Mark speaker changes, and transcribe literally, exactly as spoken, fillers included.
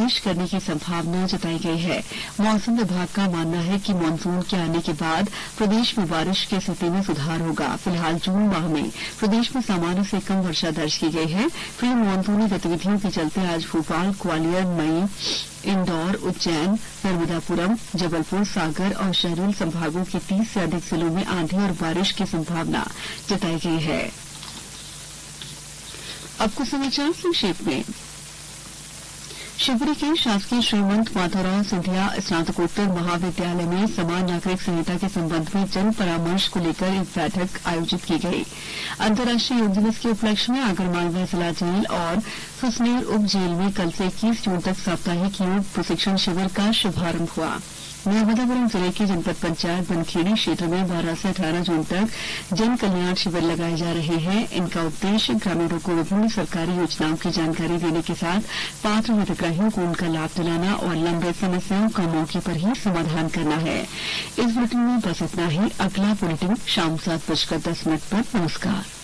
Speaker 1: प्रवेश करने की संभावना जताई गई है। मौसम विभाग का मानना है कि मानसून के आने के बाद प्रदेश में बारिश की स्थिति में सुधार होगा। फिलहाल जून माह में प्रदेश में सामान्य से कम वर्षा दर्ज की गई है। प्री मानसूनी गतिविधियों के चलते आज भोपाल, ग्वालियर, मई, इंदौर, उज्जैन, नर्मदापुरम, जबलपुर, सागर और शहडोल संभागों के तीस से अधिक जिलों में आंधी और बारिश की संभावना जताई गई है। अब कुछ समाचार संक्षेप में। शिवपुरी के शासकीय श्रीमंत माधवराव सिंधिया स्नातकोत्तर महाविद्यालय में समान नागरिक संहिता के संबंध में जन परामर्श को लेकर एक बैठक आयोजित की गई। अंतर्राष्ट्रीय योग दिवस के उपलक्ष्य में आगरमालवा जिला जेल और सुसनेर उप जेल में कल से इक्कीस जून तक साप्ताहिक योग प्रशिक्षण शिविर का शुभारंभ हुआ। नर्मदापुरम जिले की जनपद पंचायत बनखेड़ी क्षेत्र में बारह से अठारह जून तक जन कल्याण शिविर लगाए जा रहे हैं। इनका उद्देश्य ग्रामीणों को विभिन्न सरकारी योजनाओं की जानकारी देने के साथ पात्र हितग्राहियों को उनका लाभ दिलाना और लंबित समस्याओं का मौके पर ही समाधान करना है। इस बुलेटिन में बस इतना ही। अगला बुलेटिन शाम सात बजकर दस मिनट पर। नमस्कार।